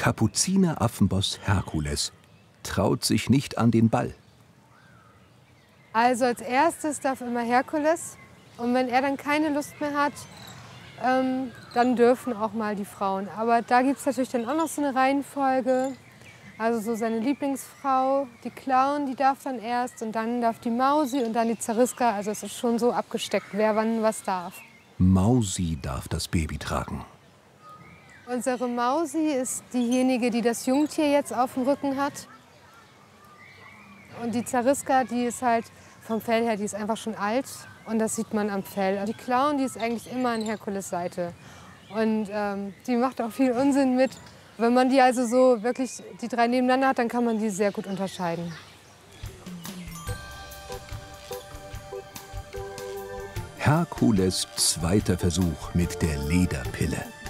Kapuzineraffenboss Herkules traut sich nicht an den Ball. Also als erstes darf immer Herkules. Und wenn er dann keine Lust mehr hat, dann dürfen auch mal die Frauen. Aber da gibt es natürlich dann auch noch so eine Reihenfolge. Also so seine Lieblingsfrau, die Clown, die darf dann erst. Und dann darf die Mausi und dann die Zariska. Also es ist schon so abgesteckt, wer wann was darf. Mausi darf das Baby tragen. Unsere Mausi ist diejenige, die das Jungtier jetzt auf dem Rücken hat. Und die Zariska, die ist halt vom Fell her, die ist einfach schon alt. Und das sieht man am Fell. Die Clown, die ist eigentlich immer an Herkules Seite. Und die macht auch viel Unsinn mit. Wenn man die also so wirklich die drei nebeneinander hat, dann kann man die sehr gut unterscheiden. Herkules zweiter Versuch mit der Lederpille.